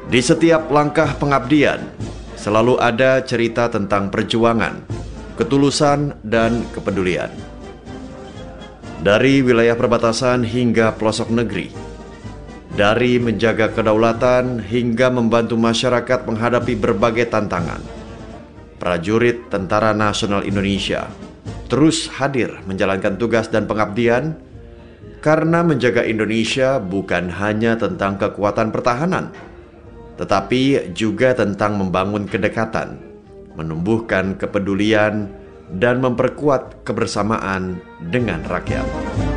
Di setiap langkah pengabdian, selalu ada cerita tentang perjuangan, ketulusan, dan kepedulian. Dari wilayah perbatasan hingga pelosok negeri, dari menjaga kedaulatan hingga membantu masyarakat menghadapi berbagai tantangan, prajurit Tentara Nasional Indonesia terus hadir menjalankan tugas dan pengabdian, karena menjaga Indonesia bukan hanya tentang kekuatan pertahanan, tetapi juga tentang membangun kedekatan, menumbuhkan kepedulian, dan memperkuat kebersamaan dengan rakyat.